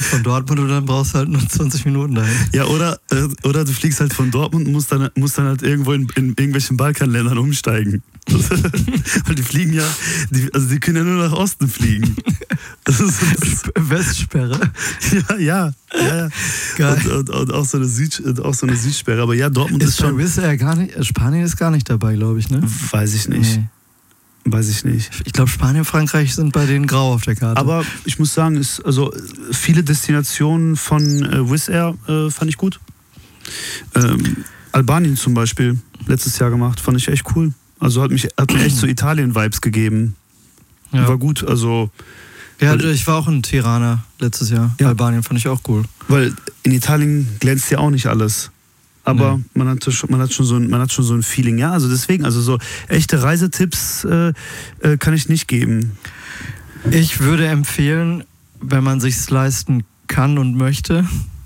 von Dortmund und dann brauchst du halt nur 20 Minuten dahin. Ja, oder du fliegst halt von Dortmund und musst dann halt irgendwo in irgendwelchen Balkanländern umsteigen. Weil die fliegen ja, die können ja nur nach Osten fliegen. Westsperre. Ja. Geil. Und auch so eine Südsperre. Aber ja, Dortmund ist schon... Ist ja gar nicht, Spanien ist gar nicht dabei, glaube ich, ne? Weiß ich nicht. Nee. Weiß ich nicht. Ich glaube, Spanien und Frankreich sind bei denen grau auf der Karte. Aber ich muss sagen, viele Destinationen von Wizz Air fand ich gut. Albanien zum Beispiel, letztes Jahr gemacht, fand ich echt cool. Also hat mir echt so Italien-Vibes gegeben. Ja. War gut, also... Ja, ich war auch in Tirana letztes Jahr. Ja. Albanien fand ich auch cool. Weil in Italien glänzt ja auch nicht alles. Aber man hat schon so ein Feeling. Ja, also deswegen, also so echte Reisetipps kann ich nicht geben. Ich würde empfehlen, wenn man sich's leisten kann und möchte.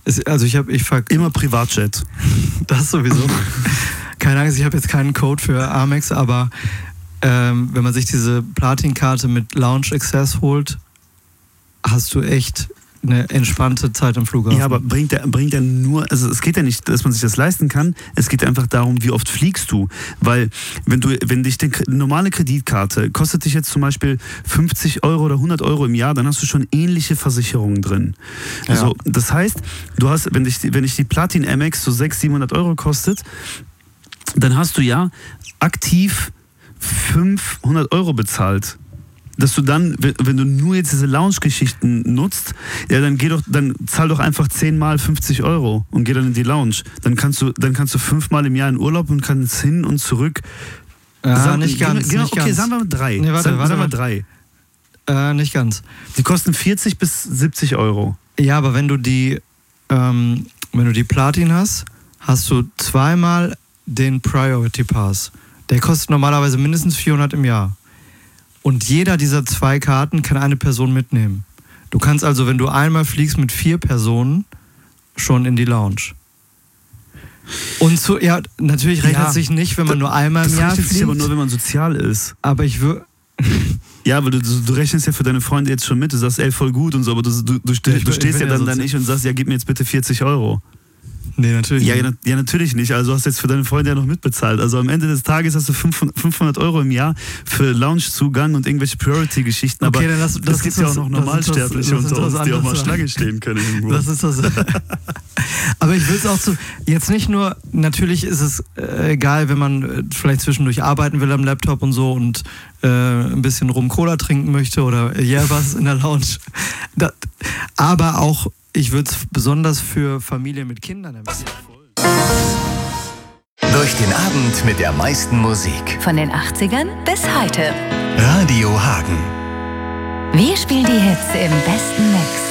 Immer Privatjet. Das sowieso. Keine Angst, ich habe jetzt keinen Code für Amex, aber wenn man sich diese Platin-Karte mit Lounge Access holt, hast du echt eine entspannte Zeit am Flughafen. Ja, aber bringt der nur, also es geht ja nicht, dass man sich das leisten kann, es geht einfach darum, wie oft fliegst du, weil wenn dich die normale Kreditkarte kostet dich jetzt zum Beispiel 50 Euro oder 100 Euro im Jahr, dann hast du schon ähnliche Versicherungen drin. Ja. Also das heißt, du hast, wenn dich die Platin Amex so 600, 700 Euro kostet, dann hast du ja aktiv 500 Euro bezahlt. Dass du dann, wenn du nur jetzt diese Lounge-Geschichten nutzt, ja, dann zahl doch einfach 10 mal 50 Euro und geh dann in die Lounge. Dann kannst du 5 Mal im Jahr in Urlaub und kannst hin und zurück. Ja, nicht ganz. Sagen wir mal 3. Nee, sagen wir 3. Nicht ganz. Die kosten 40 bis 70 Euro. Ja, aber wenn du die Platin hast, hast du 2-mal den Priority Pass. Der kostet normalerweise mindestens 400 im Jahr. Und jeder dieser 2 Karten kann eine Person mitnehmen. Du kannst also, wenn du einmal fliegst mit 4 Personen, schon in die Lounge. Und natürlich rechnet es sich nicht, wenn man nur einmal im Jahr fliegt. Das rechnet sich aber nur, wenn man sozial ist. Aber ich würde... Ja, aber du rechnest ja für deine Freunde jetzt schon mit. Du sagst, ey, voll gut und so, aber du stehst ja dann nicht und sagst, ja, gib mir jetzt bitte 40 Euro. Nee, natürlich nicht. Ja, natürlich nicht. Also hast du jetzt für deine Freunde ja noch mitbezahlt. Also am Ende des Tages hast du 500 Euro im Jahr für Loungezugang und irgendwelche Priority-Geschichten. Okay, aber das gibt ja auch noch Normalsterbliche unter uns, die auch mal Schlange stehen können irgendwo. Das ist das. Aber ich will es auch jetzt nicht nur, natürlich ist es egal, wenn man vielleicht zwischendurch arbeiten will am Laptop und so und ein bisschen Rum-Cola trinken möchte oder was in der Lounge. Aber auch ich würde es besonders für Familien mit Kindern empfehlen. Durch den Abend mit der meisten Musik. Von den 80ern bis heute. Radio Hagen. Wir spielen die Hits im besten Mix.